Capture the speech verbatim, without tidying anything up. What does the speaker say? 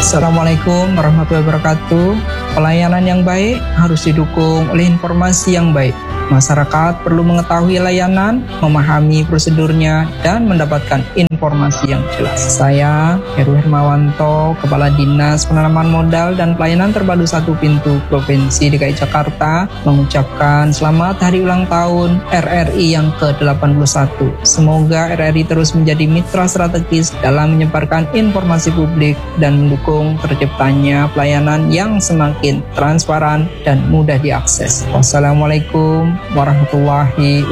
Assalamualaikum warahmatullahi wabarakatuh. Pelayanan yang baik harus didukung oleh informasi yang baik. Masyarakat perlu mengetahui layanan, memahami prosedurnya, dan mendapatkan informasi yang jelas. Saya, Heru Hermawanto, Kepala Dinas Penanaman Modal dan Pelayanan Terpadu Satu Pintu Provinsi D K I Jakarta, mengucapkan selamat hari ulang tahun R R I yang ke delapan puluh satu. Semoga R R I terus menjadi mitra strategis dalam menyebarkan informasi publik dan mendukung terciptanya pelayanan yang semakin transparan dan mudah diakses. Wassalamualaikum warahmatullahi wabarakatuh.